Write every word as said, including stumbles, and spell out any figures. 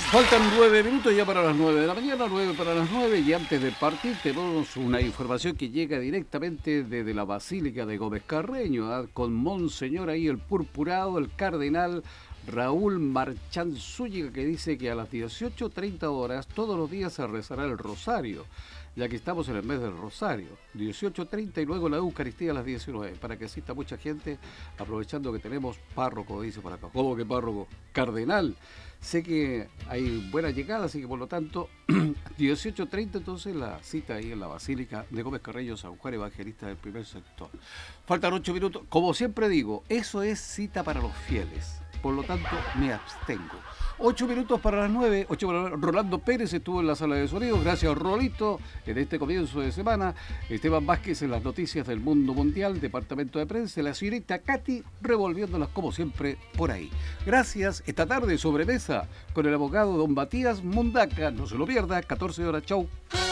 Faltan nueve minutos ya para las nueve de la mañana, nueve para las nueve, y antes de partir tenemos una información que llega directamente desde la Basílica de Gómez Carreño, ¿eh? Con Monseñor ahí el purpurado, el cardenal Raúl Marchán Zúñiga, que dice que a las dieciocho treinta horas todos los días se rezará el rosario, ya que estamos en el mes del rosario, dieciocho treinta y luego la Eucaristía a las diecinueve, para que asista mucha gente, aprovechando que tenemos párroco, dice por acá. ¿Cómo que párroco? Cardenal. Sé que hay buena llegada, así que por lo tanto, dieciocho treinta entonces la cita ahí en la Basílica de Gómez Carreño, San Juan Evangelista del primer sector. Faltan ocho minutos. Como siempre digo, eso es cita para los fieles. Por lo tanto, me abstengo. Ocho minutos para las nueve. Ocho para las... Rolando Pérez estuvo en la sala de sonido. Gracias, Rolito, en este comienzo de semana. Esteban Vázquez en las noticias del mundo mundial, departamento de prensa. La señorita Katy revolviéndolas como siempre por ahí. Gracias. Esta tarde sobremesa con el abogado don Matías Mundaca. No se lo pierda. catorce horas. Chau.